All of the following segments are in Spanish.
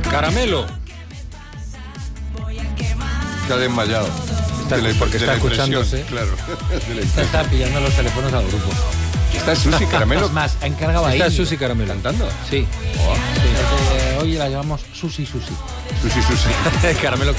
Caramelo. Se ha desmayado. Porque está escuchándose. Claro. Está pillando los teléfonos al grupo. Está Susi Caramelo. Es más, ha encargado ahí. Está Susi Caramelo. ¿Cantando? Sí. Hoy la llamamos Susi. Susi. Caramelo.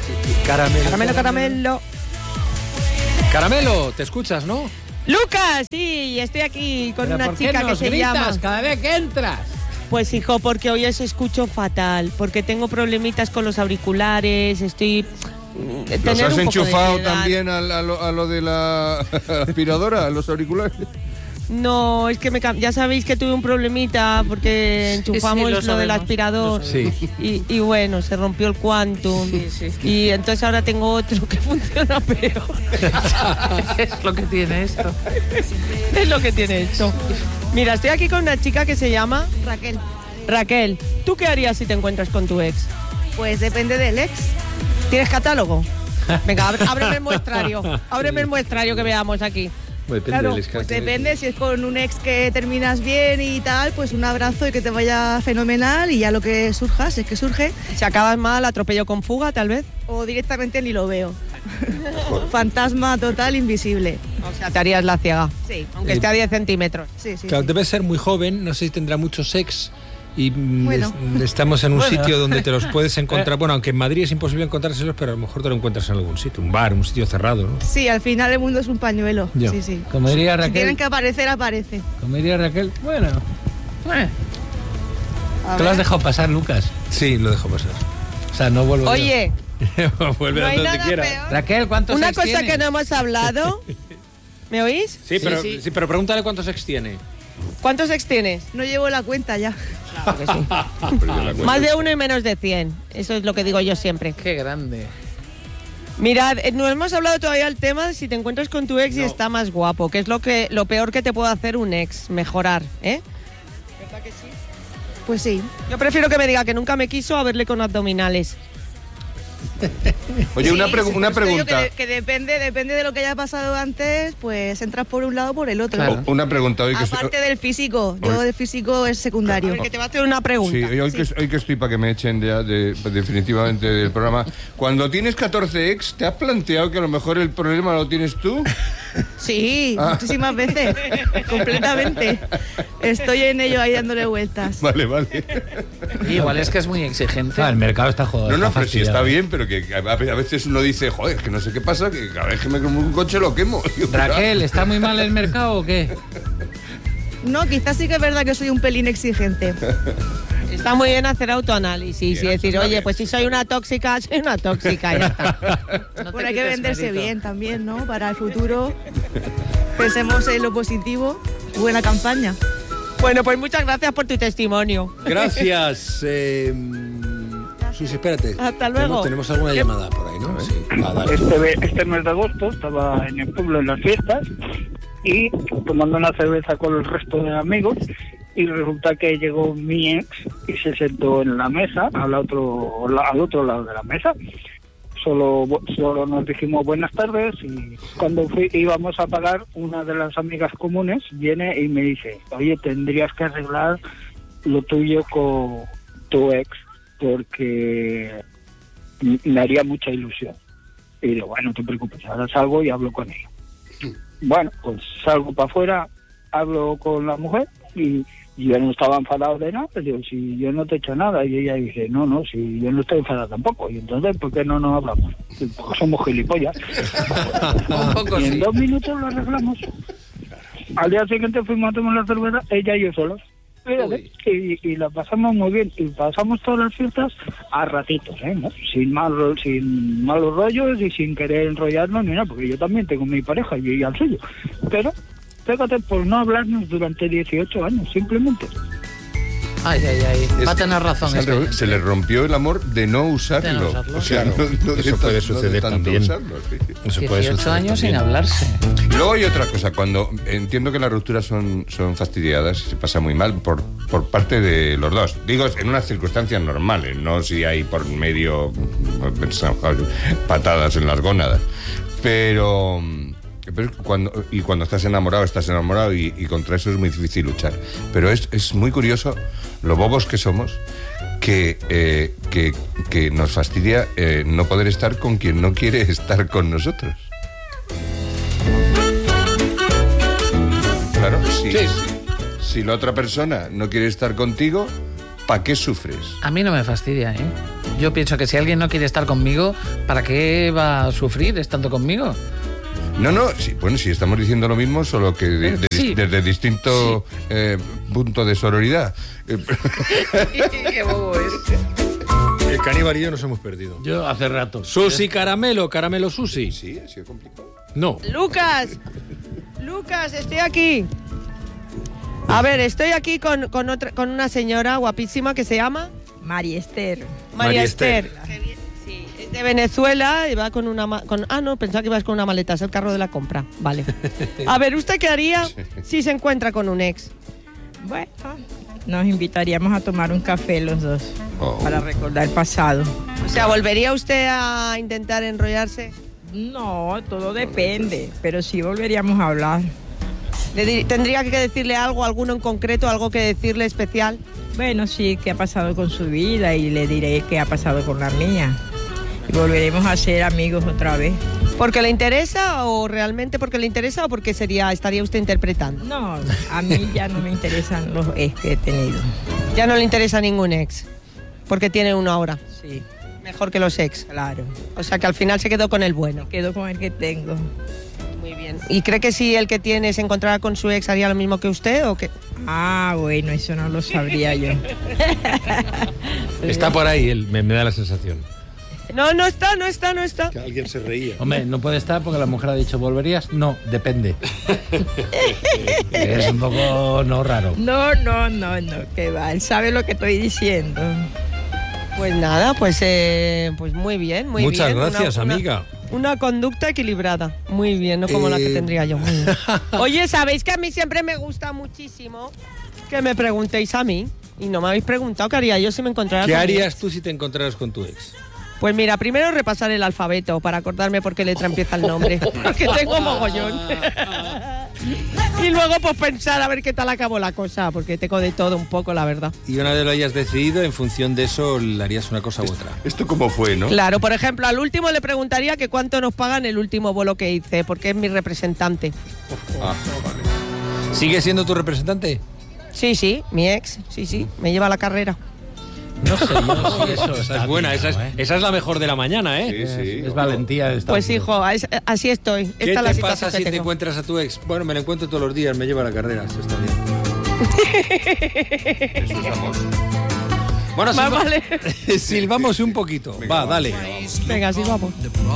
Caramelo, te escuchas, ¿no? Lucas, sí, estoy aquí con una chica que se llama... cada vez que entras? Pues hijo, porque hoy os escucho fatal, porque tengo problemitas con los auriculares, estoy... ¿Los has enchufado también a lo de la aspiradora, a los auriculares? No, es que ya sabéis que tuve un problemita porque enchufamos lo del aspirador. Sí. Y bueno, se rompió el Quantum. Sí. Y entonces ahora tengo otro que funciona peor. Es lo que tiene esto. Es lo que tiene esto. Mira, estoy aquí con una chica que se llama... Raquel, ¿tú qué harías si te encuentras con tu ex? Pues depende del ex. ¿Tienes catálogo? Venga, ábreme el muestrario. Ábreme el muestrario que veamos aquí. Claro, pues depende, si es con un ex que terminas bien y tal, pues un abrazo y que te vaya fenomenal y ya lo que surja, si es que surge. Si acabas mal, atropello con fuga, tal vez. O directamente ni lo veo. Fantasma total, invisible. O sea, te harías la ciega. Sí. Aunque esté a 10 centímetros. Sí. Claro, debes ser muy joven, no sé si tendrá mucho sex. Y Bueno. estamos en un sitio donde te los puedes encontrar. Bueno, aunque en Madrid es imposible encontrárselos, pero a lo mejor te lo encuentras en algún sitio, un bar, un sitio cerrado, ¿no? Sí, al final el mundo es un pañuelo. Ya. Sí. Como diría Si Raquel. tienen que aparecer, aparece. Como diría Raquel. Bueno. A Te lo has ver. dejado pasar, Lucas. Sí, lo dejo pasar. O sea, no vuelvo. Oye, Vuelve no hay donde nada quiera. peor. Raquel, ¿cuántos Una ex cosa tienes? que no hemos hablado. ¿Me oís? Sí, pero, Sí. sí, pero pregúntale cuántos ex tiene. ¿Cuántos ex tienes? No llevo la cuenta ya. Más de 1 y menos de 100. Eso es lo que digo yo siempre. Qué grande. Mirad, no hemos hablado todavía del tema de si te encuentras con tu ex y está más guapo, que es lo peor que te puede hacer un ex, mejorar, ¿eh? ¿Verdad que sí? Pues sí. Yo prefiero que me diga que nunca me quiso a verle con abdominales. Oye, Sí, una pues te digo pregunta. que depende de lo que haya pasado antes, pues entras por un lado o por el otro. Claro. Una pregunta hoy que Aparte del físico, yo el físico es A secundario. ver, que te va a hacer una pregunta. Sí, hoy que estoy para que me echen definitivamente del programa. Cuando tienes 14 ex, ¿te has planteado que a lo mejor el problema lo tienes tú? Sí, muchísimas veces, completamente. Estoy en ello ahí dándole vueltas. Vale. Igual es que es muy exigente. El mercado está jodido. No, pero sí está bien, pero que a veces uno dice, joder, que no sé qué pasa, que cada vez que me como un coche lo quemo. Raquel, ¿está muy mal el mercado o qué? No, quizás sí que es verdad que soy un pelín exigente. Está muy bien hacer autoanálisis y decir, oye, pues si soy una tóxica, soy una tóxica, ya está. Bueno, hay que venderse bien también, ¿no? Para el futuro. Pensemos en lo positivo. Buena campaña. Bueno, pues muchas gracias por tu testimonio. Gracias. Susi, espérate. Hasta luego. Tenemos alguna llamada por ahí, ¿no? Sí. Dale. Este mes de agosto estaba en el pueblo en las fiestas y tomando una cerveza con el resto de amigos y resulta que llegó mi ex y se sentó en la mesa al otro lado de la mesa. Solo nos dijimos buenas tardes y cuando íbamos a pagar, una de las amigas comunes viene y me dice, oye, tendrías que arreglar lo tuyo con tu ex porque me haría mucha ilusión. Y digo, bueno, no te preocupes, ahora salgo y hablo con ella. Bueno, pues salgo para afuera, hablo con la mujer y yo no estaba enfadado de nada, digo, si yo no te he hecho nada. Y ella dice, no, si yo no estoy enfadado tampoco. Y entonces, ¿por qué no nos hablamos? Porque somos gilipollas. Un poco Y en sí. 2 minutos lo arreglamos. Al día siguiente fuimos a tomar la cerveza, ella y yo solos. Fíjate, y la pasamos muy bien. Y pasamos todas las fiestas a ratitos, ¿no? Sin malos rollos y sin querer enrollarnos ni nada, porque yo también tengo mi pareja y ella el suyo. Pero fíjate, por no hablarnos durante 18 años, simplemente. Ay. Va a tener razón. Se le rompió el amor de no usarlo. De no usarlo. O sea, Claro, eso puede suceder también. Usarlo, sí. Eso puede 18 suceder años también. sin hablarse. Y luego hay otra cosa, cuando entiendo que las rupturas son fastidiadas, se pasa muy mal por parte de los dos. Digo, en unas circunstancias normales, no si hay por medio patadas en las gónadas. Pero cuando estás enamorado y contra eso es muy difícil luchar. Pero es muy curioso lo bobos que somos, que nos fastidia no poder estar con quien no quiere estar con nosotros. Claro, si la otra persona no quiere estar contigo, ¿para qué sufres? A mí no me fastidia, ¿eh? Yo pienso que si alguien no quiere estar conmigo, ¿para qué va a sufrir estando conmigo? No, sí, bueno, si estamos diciendo lo mismo, solo que desde distinto punto de sororidad. Qué bobo es. El caníbal y yo nos hemos perdido. Yo hace rato. Susi caramelo susi. Sí, ha sido complicado. No. Lucas, estoy aquí. A ver, estoy aquí con una señora guapísima que se llama María Esther. María Esther. Sí, es de Venezuela y va con una... no, pensaba que ibas con una maleta, es el carro de la compra. Vale. A ver, ¿usted qué haría si se encuentra con un ex? Bueno, nos invitaríamos a tomar un café los dos para recordar el pasado. O sea, ¿volvería usted a intentar enrollarse? No, todo depende, pero sí volveríamos a hablar. ¿Tendría que decirle algo, alguno en concreto, algo que decirle especial? Bueno, sí, qué ha pasado con su vida y le diré qué ha pasado con la mía. Y volveremos a ser amigos otra vez. ¿Porque le interesa o realmente porque le interesa o porque estaría usted interpretando? No, a mí ya no me interesan los ex que he tenido. Ya no le interesa ningún ex, porque tiene uno ahora. Sí. Mejor que los ex. Claro. O sea que al final se quedó con el bueno. Quedo con el que tengo. Muy bien. ¿Y cree que si el que tiene se encontrara con su ex haría lo mismo que usted o qué? Ah, bueno, eso no lo sabría yo. Está por ahí, me da la sensación. No está. Que alguien se reía. Hombre, no puede estar porque la mujer ha dicho, ¿volverías? No, depende. Es un poco raro. No, que va, él sabe lo que estoy diciendo. Pues nada, pues muy bien, muy Muchas bien. Muchas gracias, amiga. Una conducta equilibrada. Muy bien, no como la que tendría yo. Oye, ¿sabéis que a mí siempre me gusta muchísimo que me preguntéis a mí? Y no me habéis preguntado qué haría yo si me encontrara ¿Qué con harías tú si te encontraras con tu ex? Pues mira, primero repasar el alfabeto para acordarme por qué letra empieza el nombre. Porque tengo mogollón. Y luego pues pensar a ver qué tal acabó la cosa, porque tengo de todo un poco, la verdad. Y una vez lo hayas decidido, en función de eso, le harías una cosa u otra. ¿Esto cómo fue, no? Claro, por ejemplo, al último le preguntaría que cuánto nos pagan el último vuelo que hice, porque es mi representante. Ah, vale. ¿Sigue siendo tu representante? Sí, mi ex, sí, me lleva la carrera. No sé, yo eso Esa es buena, esa es la mejor de la mañana, ¿eh? Sí. Es valentía de estar. Pues hijo, así estoy. ¿Qué Esta es la te situación pasa si que te tengo. encuentras a tu ex? Bueno, me lo encuentro todos los días, me lleva la carrera, eso está bien. Eso es amor. Bueno, Vale. silbamos un poquito. Va, dale. Venga, sí, vamos.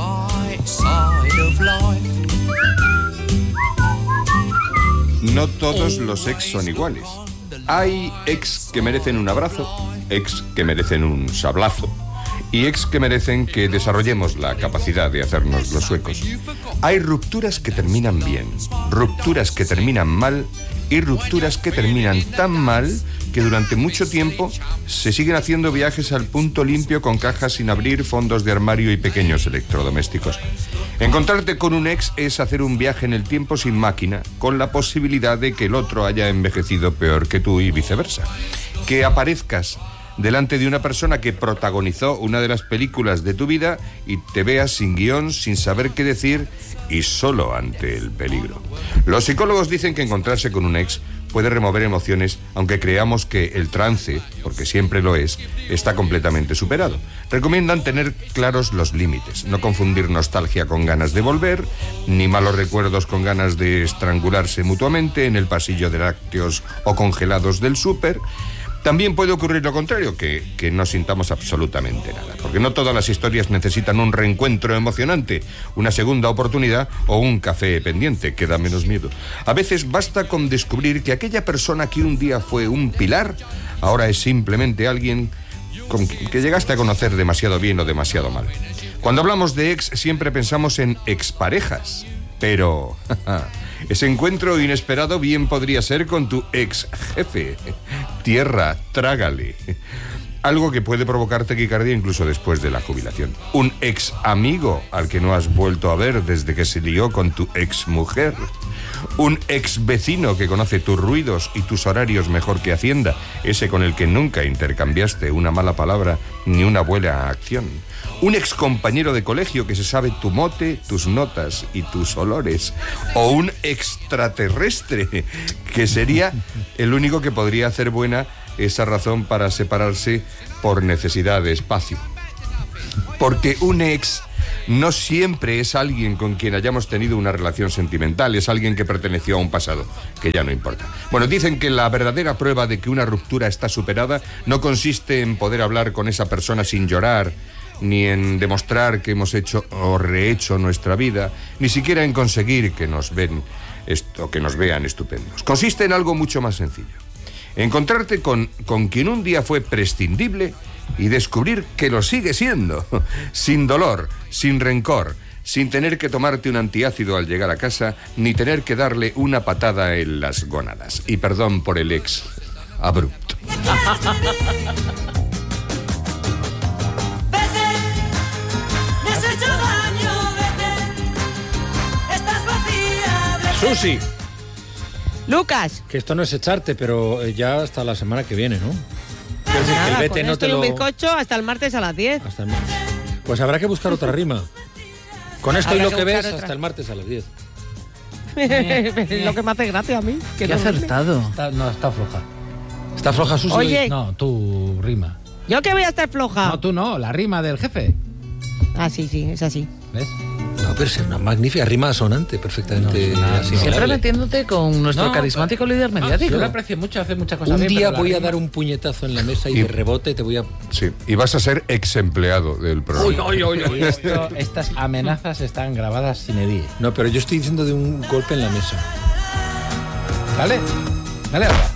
No todos los ex son iguales. Hay ex que merecen un abrazo, ex que merecen un sablazo y ex que merecen que desarrollemos la capacidad de hacernos los suecos. Hay rupturas que terminan bien, rupturas que terminan mal y rupturas que terminan tan mal que durante mucho tiempo se siguen haciendo viajes al punto limpio con cajas sin abrir, fondos de armario y pequeños electrodomésticos. Encontrarte con un ex es hacer un viaje en el tiempo sin máquina, con la posibilidad de que el otro haya envejecido peor que tú y viceversa. Que aparezcas delante de una persona que protagonizó una de las películas de tu vida y te veas sin guión, sin saber qué decir y solo ante el peligro. Los psicólogos dicen que encontrarse con un ex puede remover emociones, aunque creamos que el trance, porque siempre lo es, está completamente superado. Recomiendan tener claros los límites, no confundir nostalgia con ganas de volver, ni malos recuerdos con ganas de estrangularse mutuamente en el pasillo de lácteos o congelados del súper. También puede ocurrir lo contrario, que no sintamos absolutamente nada, porque no todas las historias necesitan un reencuentro emocionante, una segunda oportunidad o un café pendiente, que da menos miedo. A veces basta con descubrir que aquella persona que un día fue un pilar, ahora es simplemente alguien que llegaste a conocer demasiado bien o demasiado mal. Cuando hablamos de ex siempre pensamos en exparejas, pero ese encuentro inesperado bien podría ser con tu ex jefe. Tierra, trágale. Algo que puede provocar taquicardia incluso después de la jubilación. Un ex amigo al que no has vuelto a ver desde que se lió con tu ex mujer. Un ex vecino que conoce tus ruidos y tus horarios mejor que Hacienda, ese con el que nunca intercambiaste una mala palabra ni una buena acción. Un ex compañero de colegio que se sabe tu mote, tus notas y tus olores. O un extraterrestre que sería el único que podría hacer buena esa razón para separarse por necesidad de espacio. Porque un ex no siempre es alguien con quien hayamos tenido una relación sentimental, es alguien que perteneció a un pasado, que ya no importa. Bueno, dicen que la verdadera prueba de que una ruptura está superada no consiste en poder hablar con esa persona sin llorar, ni en demostrar que hemos hecho o rehecho nuestra vida, ni siquiera en conseguir que nos vean estupendos. Consiste en algo mucho más sencillo. Encontrarte con quien un día fue prescindible y descubrir que lo sigue siendo, sin dolor, sin rencor, sin tener que tomarte un antiácido al llegar a casa, ni tener que darle una patada en las gónadas. Y perdón por el ex abrupto. Susi, Lucas. que esto no es echarte, pero ya hasta la semana que viene, ¿no? Pues Que nada, el vete con no esto te y un lo... bizcocho hasta el martes a las 10. Hasta el martes. Pues habrá que buscar otra rima. Con esto y Habrá lo que que ves, buscar otra. hasta el martes a las 10. Lo que me hace gracia a mí. Que Qué no duerme. acertado. Está floja. ¿Está floja, Susi? Oye. No, tu rima. Yo que voy a estar floja. No, tú no, la rima del jefe. Ah, sí, es así. ¿Ves? No, pero es una magnífica rima sonante, perfectamente No, es una- asimilable. Siempre metiéndote con nuestro No, carismático líder mediático. Yo lo aprecio mucho, hace muchas cosas Un bien, día pero la voy a rima- dar un puñetazo en la mesa y Y- de rebote te voy a... Sí, y vas a ser ex empleado del programa. Y estas amenazas están grabadas sin edie. No, pero yo estoy diciendo de un golpe en la mesa. ¿Vale? Dale ahora.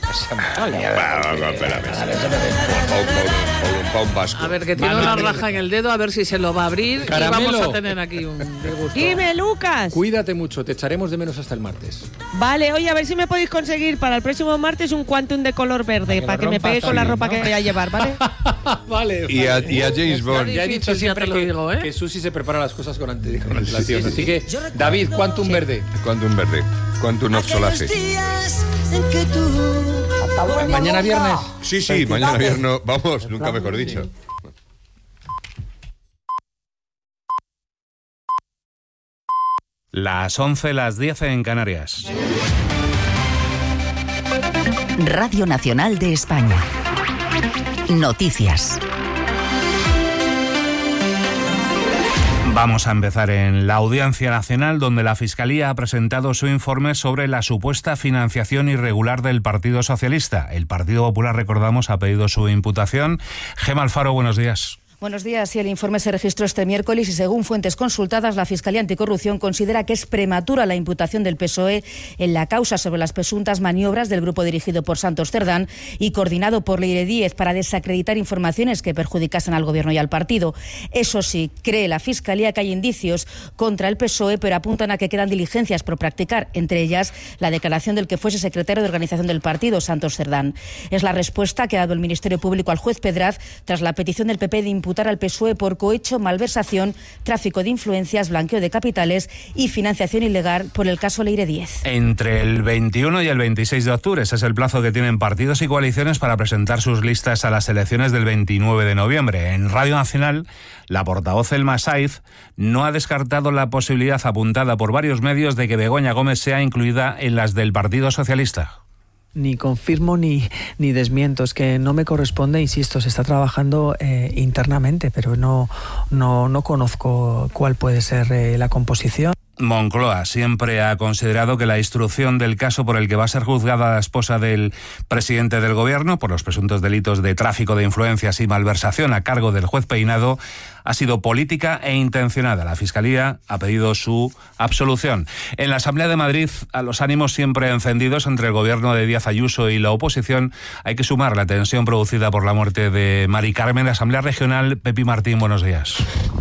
A ver, que tiene una raja en el dedo, a ver si se lo va a abrir. Caramelo. Y vamos a tener aquí un disgusto. Dime, Lucas. Cuídate mucho, te echaremos de menos hasta el martes. Vale, oye, a ver si me podéis conseguir para el próximo martes un Quantum de color verde, que para lo que me rompas pegue con la también, ropa ¿no? que voy a llevar, ¿vale? Vale. Y a James Bond. Ya he dicho Difícil, ya siempre te lo que, digo, ¿eh? que Susi se prepara las cosas con antelación. Así que, David, Quantum verde. Quantum verde. Quantum obsolace. Mañana viernes. Sí, mañana viernes. Vamos, nunca mejor dicho. Las 11, las 10 en Canarias. Radio Nacional de España. Noticias. Vamos a empezar en la Audiencia Nacional, donde la Fiscalía ha presentado su informe sobre la supuesta financiación irregular del Partido Socialista. El Partido Popular, recordamos, ha pedido su imputación. Gemma Alfaro, buenos días. Buenos días. Sí, el informe se registró este miércoles y según fuentes consultadas, la Fiscalía Anticorrupción considera que es prematura la imputación del PSOE en la causa sobre las presuntas maniobras del grupo dirigido por Santos Cerdán y coordinado por Leire Díez para desacreditar informaciones que perjudicasen al Gobierno y al partido. Eso sí, cree la Fiscalía que hay indicios contra el PSOE, pero apuntan a que quedan diligencias por practicar, entre ellas la declaración del que fuese secretario de organización del partido, Santos Cerdán. Es la respuesta que ha dado el Ministerio Público al juez Pedraz tras la petición del PP de imputar al PSOE por cohecho, malversación, tráfico de influencias, blanqueo de capitales y financiación ilegal por el caso Leire Díez. Entre el 21 y el 26 de octubre, ese es el plazo que tienen partidos y coaliciones para presentar sus listas a las elecciones del 29 de noviembre. En Radio Nacional, la portavoz Elma Saiz no ha descartado la posibilidad apuntada por varios medios de que Begoña Gómez sea incluida en las del Partido Socialista. Ni confirmo ni desmiento, es que no me corresponde, insisto, se está trabajando internamente, pero no conozco cuál puede ser la composición. Moncloa siempre ha considerado que la instrucción del caso por el que va a ser juzgada la esposa del presidente del Gobierno por los presuntos delitos de tráfico de influencias y malversación a cargo del juez Peinado ha sido política e intencionada. La Fiscalía ha pedido su absolución. En la Asamblea de Madrid, a los ánimos siempre encendidos entre el Gobierno de Díaz Ayuso y la oposición, hay que sumar la tensión producida por la muerte de Mari Carmen. La Asamblea Regional, Pepi Martín, buenos días.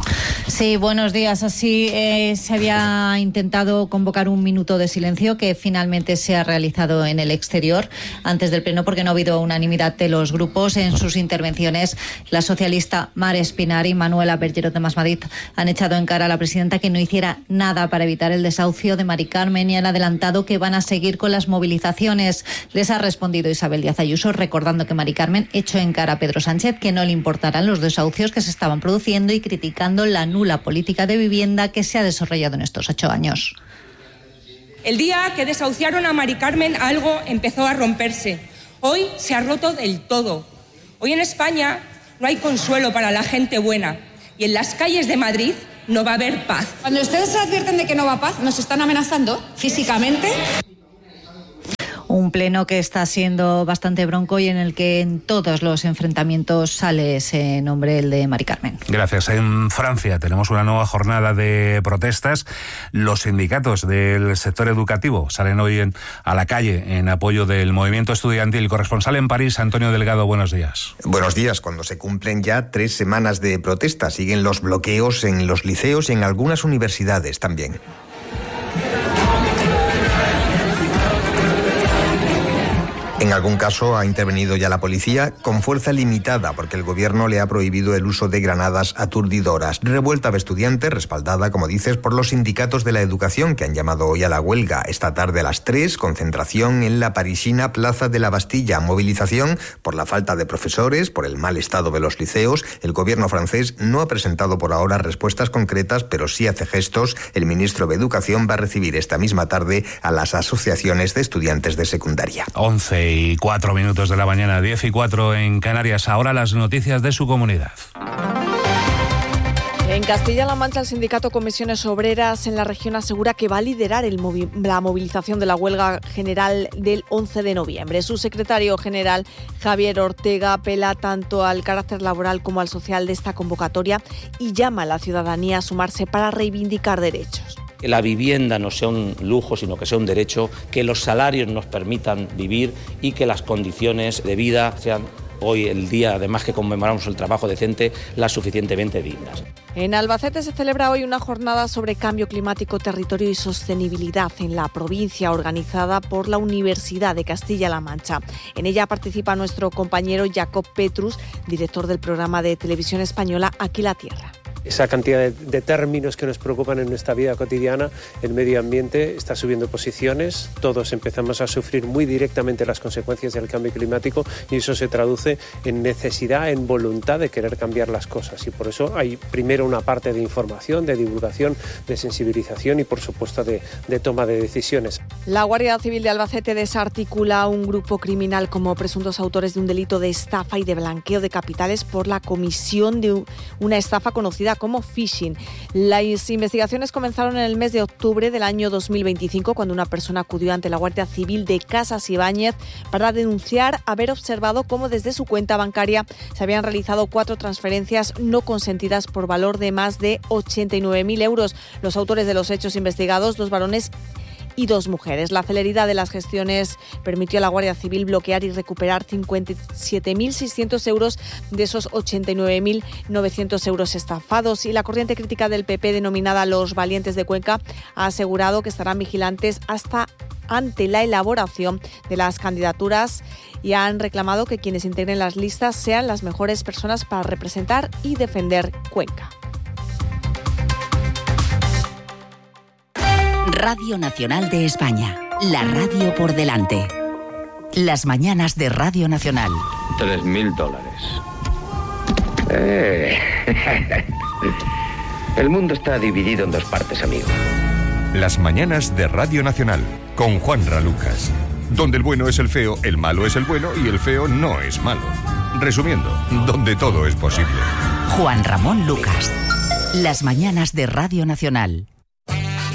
Sí, buenos días. Así se había intentado convocar un minuto de silencio que finalmente se ha realizado en el exterior antes del pleno porque no ha habido unanimidad de los grupos. En sus intervenciones, la socialista Mar Espinar y Manuela Bergerot de Masmadrid han echado en cara a la presidenta que no hiciera nada para evitar el desahucio de Mari Carmen y han adelantado que van a seguir con las movilizaciones. Les ha respondido Isabel Díaz Ayuso recordando que Mari Carmen echó en cara a Pedro Sánchez que no le importarán los desahucios que se estaban produciendo y criticando la nula política de vivienda que se ha desarrollado en estos 8 años. El día que desahuciaron a Mari Carmen, algo empezó a romperse. Hoy se ha roto del todo. Hoy en España no hay consuelo para la gente buena y en las calles de Madrid no va a haber paz. Cuando ustedes advierten de que no va paz, nos están amenazando físicamente. Un pleno que está siendo bastante bronco y en el que en todos los enfrentamientos sale ese nombre, el de Mari Carmen. Gracias. En Francia tenemos una nueva jornada de protestas. Los sindicatos del sector educativo salen hoy a la calle en apoyo del movimiento estudiantil. Corresponsal en París, Antonio Delgado, buenos días. Buenos días. Cuando se cumplen ya 3 semanas de protesta, siguen los bloqueos en los liceos y en algunas universidades también. En algún caso ha intervenido ya la policía con fuerza limitada porque el gobierno le ha prohibido el uso de granadas aturdidoras. Revuelta de estudiantes respaldada, como dices, por los sindicatos de la educación que han llamado hoy a la huelga. Esta tarde a las 3, concentración en la parisina Plaza de la Bastilla. Movilización por la falta de profesores, por el mal estado de los liceos. El gobierno francés no ha presentado por ahora respuestas concretas, pero sí hace gestos. El ministro de Educación va a recibir esta misma tarde a las asociaciones de estudiantes de secundaria. 11:04 de la mañana, 10:04 en Canarias. Ahora las noticias de su comunidad. En Castilla-La Mancha, el sindicato Comisiones Obreras en la región asegura que va a liderar la movilización de la huelga general del 11 de noviembre. Su secretario general, Javier Ortega, apela tanto al carácter laboral como al social de esta convocatoria y llama a la ciudadanía a sumarse para reivindicar derechos. Que la vivienda no sea un lujo, sino que sea un derecho, que los salarios nos permitan vivir y que las condiciones de vida sean hoy, el día además que conmemoramos el trabajo decente, las suficientemente dignas. En Albacete se celebra hoy una jornada sobre cambio climático, territorio y sostenibilidad en la provincia, organizada por la Universidad de Castilla-La Mancha. En ella participa nuestro compañero Jacob Petrus, director del programa de televisión española Aquí la Tierra. Esa cantidad de términos que nos preocupan en nuestra vida cotidiana, el medio ambiente está subiendo posiciones, todos empezamos a sufrir muy directamente las consecuencias del cambio climático y eso se traduce en necesidad, en voluntad de querer cambiar las cosas y por eso hay primero una parte de información, de divulgación, de sensibilización y por supuesto de toma de decisiones. La Guardia Civil de Albacete desarticula un grupo criminal como presuntos autores de un delito de estafa y de blanqueo de capitales por la comisión de una estafa conocida como phishing. Las investigaciones comenzaron en el mes de octubre del año 2025 cuando una persona acudió ante la Guardia Civil de Casas Ibáñez para denunciar haber observado cómo desde su cuenta bancaria se habían realizado 4 transferencias no consentidas por valor de más de 89.000 euros. Los autores de los hechos investigados, 2 varones y 2 mujeres. La celeridad de las gestiones permitió a la Guardia Civil bloquear y recuperar 57.600 euros de esos 89.900 euros estafados. Y la corriente crítica del PP, denominada Los Valientes de Cuenca, ha asegurado que estarán vigilantes hasta ante la elaboración de las candidaturas y han reclamado que quienes integren las listas sean las mejores personas para representar y defender Cuenca. Radio Nacional de España, la radio por delante. Las mañanas de Radio Nacional. $3.000. El mundo está dividido en 2 partes, amigo. Las mañanas de Radio Nacional, con Juanra Lucas. Donde el bueno es el feo, el malo es el bueno y el feo no es malo. Resumiendo, donde todo es posible. Juan Ramón Lucas. Las mañanas de Radio Nacional.